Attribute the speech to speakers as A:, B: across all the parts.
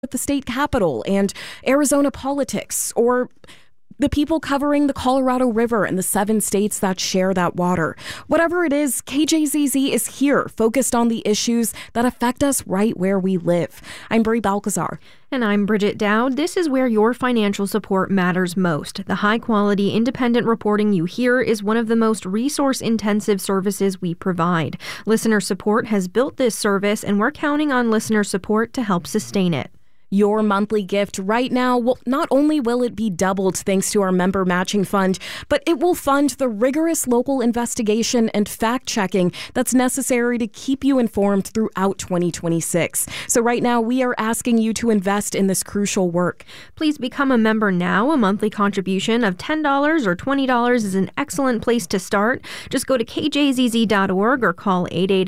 A: the state capitol and Arizona politics, or the people covering the Colorado River and the 7 states that share that water. Whatever it is, KJZZ is here, focused on the issues that affect us right where we live. I'm Brie Balcazar.
B: And I'm Bridget Dowd. This is where your financial support matters most. The high-quality, independent reporting you hear is one of the most resource-intensive services we provide. Listener support has built this service, and we're counting on listener support to help sustain it.
A: Your monthly gift right now, well, not only will it be doubled thanks to our member matching fund, but it will fund the rigorous local investigation and fact-checking that's necessary to keep you informed throughout 2026. So right now, we are asking you to invest in this crucial work.
B: Please become a member now. A monthly contribution of $10 or $20 is an excellent place to start. Just go to kjzz.org or call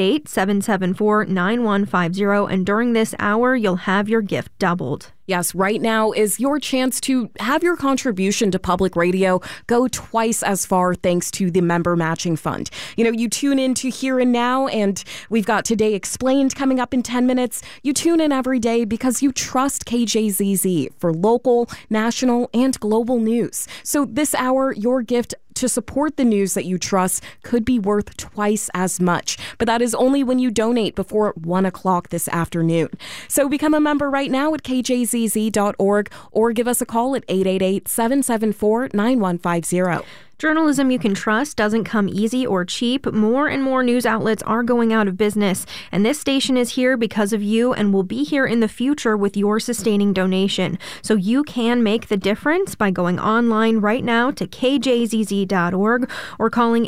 B: 888-774-9150, and during this hour, you'll have your gift doubled.
A: Yes, right now is your chance to have your contribution to public radio go twice as far thanks to the member matching fund. You know, you tune in to Here and Now, and we've got Today Explained coming up in 10 minutes. You tune in every day because you trust KJZZ for local, national, and global news. So this hour, your gift to support the news that you trust could be worth twice as much. But that is only when you donate before 1 o'clock this afternoon. So become a member right now at kjzz.org or give us a call at 888-774-9150.
B: Journalism you can trust doesn't come easy or cheap. More and more news outlets are going out of business, and this station is here because of you and will be here in the future with your sustaining donation. So you can make the difference by going online right now to kjzz.org or calling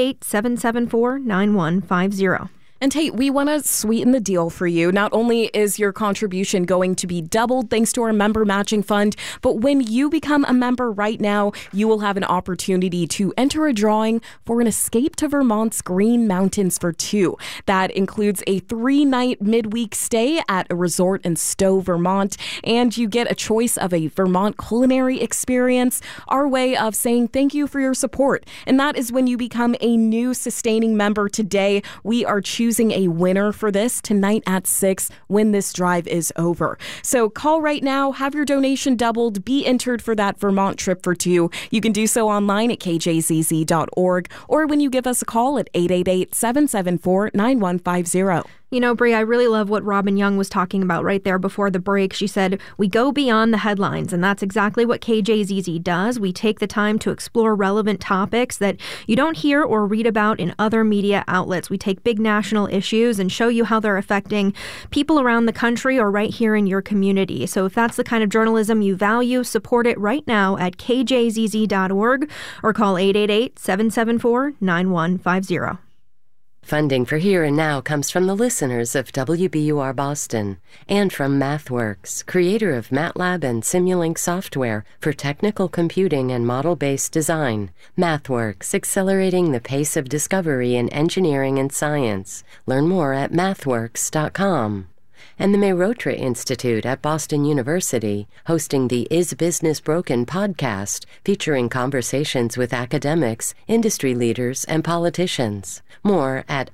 B: 888-774-9150.
A: And hey, we want to sweeten the deal for you. Not only is your contribution going to be doubled thanks to our member matching fund, but when you become a member right now, you will have an opportunity to enter a drawing for an escape to Vermont's Green Mountains for 2. That includes a 3-night midweek stay at a resort in Stowe, Vermont, and you get a choice of a Vermont culinary experience, our way of saying thank you for your support. And that is when you become a new sustaining member today. We are choosing a winner for this tonight at 6 when this drive is over. So call right now, have your donation doubled, be entered for that Vermont trip for 2. You can do so online at kjzz.org or when you give us a call at 888-774-9150.
B: You know, Brie, I really love what Robin Young was talking about right there before the break. She said, we go beyond the headlines, and that's exactly what KJZZ does. We take the time to explore relevant topics that you don't hear or read about in other media outlets. We take big national issues and show you how they're affecting people around the country or right here in your community. So if that's the kind of journalism you value, support it right now at kjzz.org or call 888-774-9150.
C: Funding for Here and Now comes from the listeners of WBUR Boston and from MathWorks, creator of MATLAB and Simulink software for technical computing and model-based design. MathWorks, accelerating the pace of discovery in engineering and science. Learn more at mathworks.com. And the Mehrotra Institute at Boston University, hosting the Is Business Broken podcast, featuring conversations with academics, industry leaders, and politicians. More at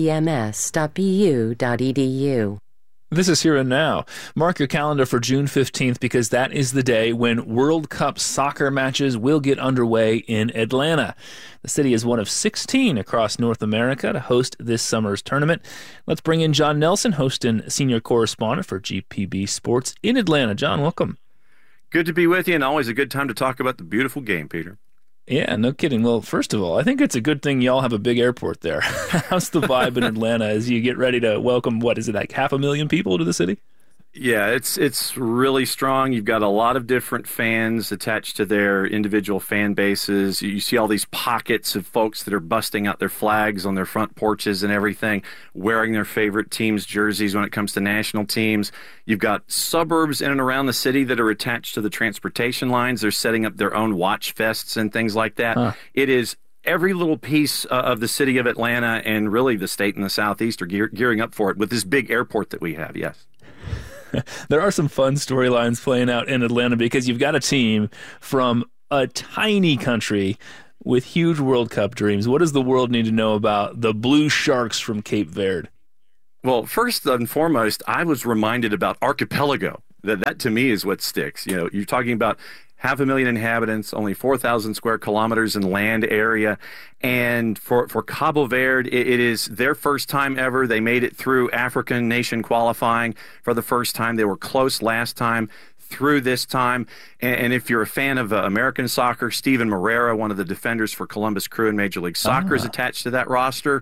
C: ibms.bu.edu.
D: This is Here and Now. Mark your calendar for June 15th because that is the day when World Cup soccer matches will get underway in Atlanta. The city is one of 16 across North America to host this summer's tournament. Let's bring in John Nelson, host and senior correspondent for GPB Sports in Atlanta. John, welcome.
E: Good to be with you, and always a good time to talk about the beautiful game, Peter.
D: Yeah, no kidding. Well, first of all, I think it's a good thing y'all have a big airport there. How's the vibe in Atlanta as you get ready to welcome, what is it, like 500,000 people to the city?
E: Yeah, it's really strong. You've got a lot of different fans attached to their individual fan bases. You see all these pockets of folks that are busting out their flags on their front porches and everything, wearing their favorite team's jerseys when it comes to national teams. You've got suburbs in and around the city that are attached to the transportation lines. They're setting up their own watch fests and things like that. Huh. It is every little piece of the city of Atlanta and really the state in the Southeast are gearing up for it with this big airport that we have, yes.
D: There are some fun storylines playing out in Atlanta because you've got a team from a tiny country with huge World Cup dreams. What does the world need to know about the Blue Sharks from Cape Verde?
E: Well, first and foremost, I was reminded about Archipelago That to me is what sticks. You're talking about 500,000 inhabitants, only 4,000 square kilometers in land area. And for Cabo Verde, it is their first time ever. They made it through African nation qualifying for the first time. They were close last time, through this time. And if you're a fan of American soccer, Steven Moreira, one of the defenders for Columbus Crew in Major League Soccer, is attached to that roster.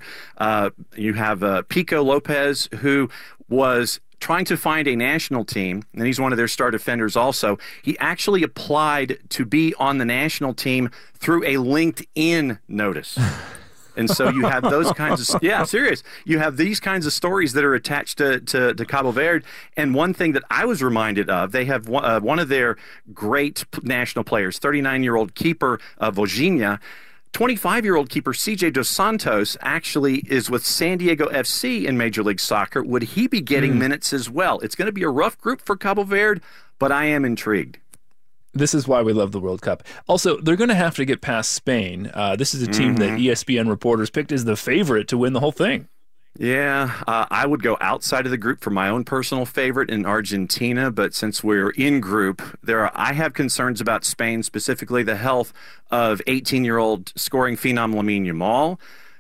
E: You have Pico Lopez, who was trying to find a national team, and he's one of their star defenders also. He actually applied to be on the national team through a LinkedIn notice. And so you have those kinds of, serious. You have these kinds of stories that are attached to Cabo Verde. And one thing that I was reminded of, they have one of their great national players, 39-year-old keeper Vozinha. 25-year-old keeper CJ Dos Santos actually is with San Diego FC in Major League Soccer. Would he be getting minutes as well? It's going to be a rough group for Cabo Verde, but I am intrigued.
D: This is why we love the World Cup. Also, they're going to have to get past Spain. This is a team that ESPN reporters picked as the favorite to win the whole thing.
E: Yeah, I would go outside of the group for my own personal favorite in Argentina, but since we're in group, I have concerns about Spain, specifically the health of 18-year-old scoring phenom Lamine Yamal,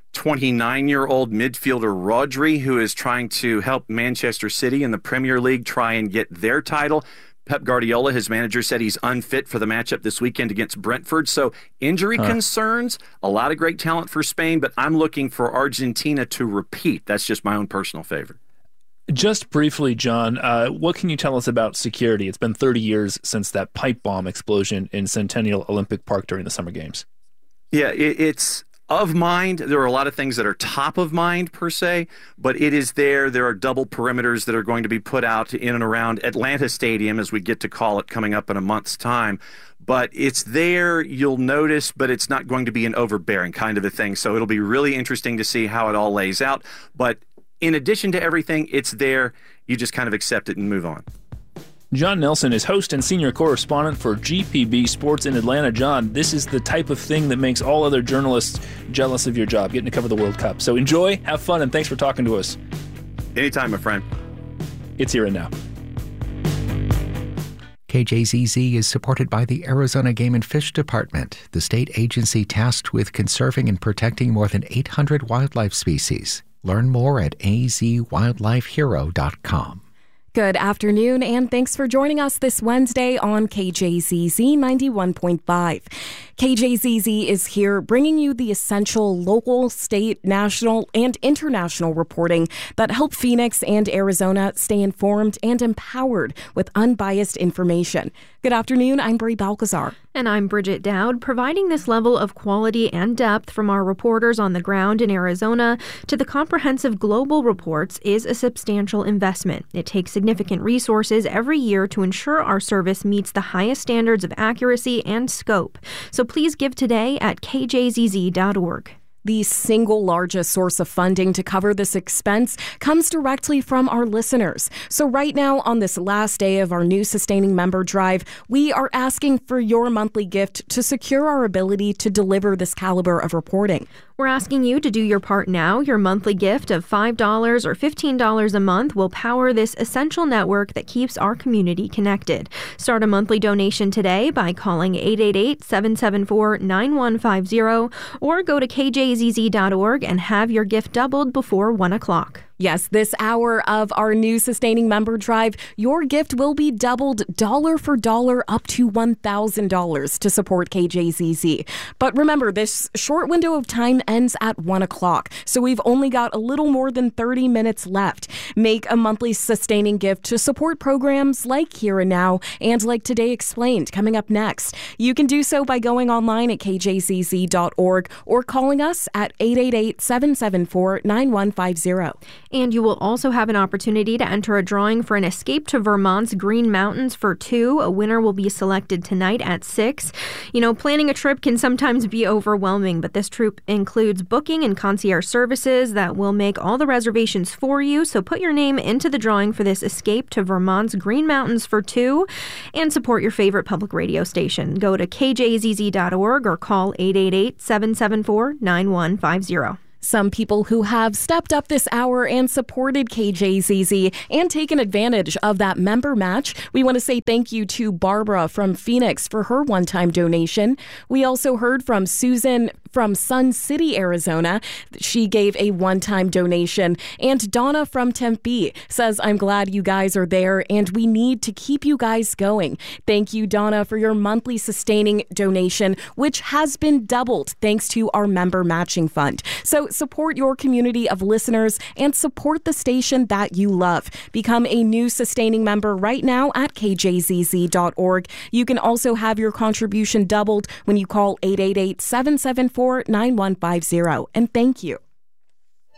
E: 29-year-old midfielder Rodri, who is trying to help Manchester City in the Premier League try and get their title. Pep Guardiola, his manager, said he's unfit for the matchup this weekend against Brentford. So injury concerns, a lot of great talent for Spain, but I'm looking for Argentina to repeat. That's just my own personal favorite.
D: Just briefly, John, what can you tell us about security? It's been 30 years since that pipe bomb explosion in Centennial Olympic Park during the Summer Games.
E: Yeah, it's of mind. There are a lot of things that are top of mind per se, but it is there. There are double perimeters that are going to be put out in and around Atlanta Stadium, as we get to call it, coming up in a month's time. But it's there, you'll notice, but it's not going to be an overbearing kind of a thing. So it'll be really interesting to see how it all lays out. But in addition to everything, it's there. You just kind of accept it and move on.
D: John Nelson is host and senior correspondent for GPB Sports in Atlanta. John, this is the type of thing that makes all other journalists jealous of your job, getting to cover the World Cup. So enjoy, have fun, and thanks for talking to us.
E: Anytime, my friend.
D: It's Here and Now.
F: KJZZ is supported by the Arizona Game and Fish Department, the state agency tasked with conserving and protecting more than 800 wildlife species. Learn more at azwildlifehero.com.
A: Good afternoon, and thanks for joining us this Wednesday on KJZZ 91.5. KJZZ is here bringing you the essential local, state, national, and international reporting that help Phoenix and Arizona stay informed and empowered with unbiased information. Good afternoon, I'm Brie Balcazar.
B: And I'm Bridget Dowd. Providing this level of quality and depth from our reporters on the ground in Arizona to the comprehensive global reports is a substantial investment. It takes significant resources every year to ensure our service meets the highest standards of accuracy and scope. So please give today at kjzz.org.
A: The single largest source of funding to cover this expense comes directly from our listeners. So right now, on this last day of our new Sustaining Member Drive, we are asking for your monthly gift to secure our ability to deliver this caliber of reporting.
B: We're asking you to do your part now. Your monthly gift of $5 or $15 a month will power this essential network that keeps our community connected. Start a monthly donation today by calling 888-774-9150 or go to kjzz.org and have your gift doubled before 1 o'clock.
A: Yes, this hour of our new Sustaining Member Drive, your gift will be doubled dollar for dollar up to $1,000 to support KJZZ. But remember, this short window of time ends at 1 o'clock, so we've only got a little more than 30 minutes left. Make a monthly sustaining gift to support programs like Here and Now and like Today Explained coming up next. You can do so by going online at kjzz.org or calling us at 888-774-9150.
B: And you will also have an opportunity to enter a drawing for an escape to Vermont's Green Mountains for two. A winner will be selected tonight at 6. You know, planning a trip can sometimes be overwhelming, but this trip includes booking and concierge services that will make all the reservations for you. So put your name into the drawing for this escape to Vermont's Green Mountains for two and support your favorite public radio station. Go to kjzz.org or call 888-774-9150.
A: Some people who have stepped up this hour and supported KJZZ and taken advantage of that member match. We want to say thank you to Barbara from Phoenix for her one-time donation. We also heard from Susan from Sun City, Arizona. She gave a one-time donation. And Donna from Tempe says, I'm glad you guys are there and we need to keep you guys going. Thank you, Donna, for your monthly sustaining donation, which has been doubled thanks to our member matching fund. So support your community of listeners and support the station that you love. Become a new sustaining member right now at kjzz.org. You can also have your contribution doubled when you call 888-774-9150. And thank you.